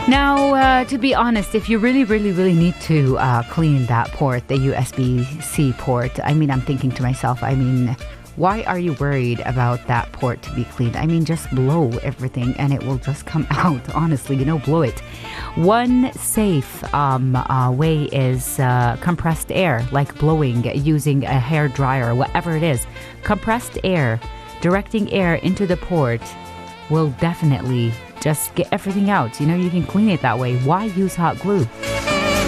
Now, to be honest, if you really need to clean that port, the USB-C port, I'm thinking to myself, why are you worried about that port to be cleaned? Just blow everything and it will just come out. Honestly, blow it. One safe way is compressed air, like blowing, using a hair dryer, whatever it is. Compressed air, directing air into the port will definitely just get everything out. You can clean it that way. Why use hot glue?